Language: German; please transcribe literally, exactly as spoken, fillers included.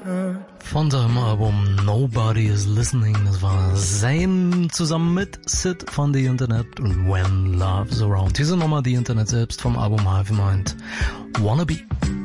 Von seinem Album Nobody is Listening. Das war Zayn zusammen mit Sid von The Internet und When Love's Around. Hier sind nochmal The Internet selbst vom Album Hive Mind. Wannabe.